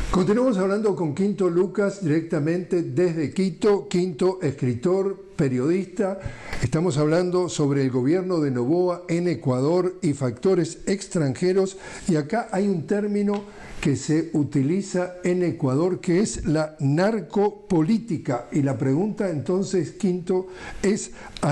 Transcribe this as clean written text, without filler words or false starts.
Continuamos hablando con Quinto Lucas directamente desde Quito. Quinto, escritor, periodista. Estamos hablando sobre el gobierno de Noboa en Ecuador y factores extranjeros. Y acá hay un término que se utiliza en Ecuador que es la narcopolítica. Y la pregunta entonces, Quinto, es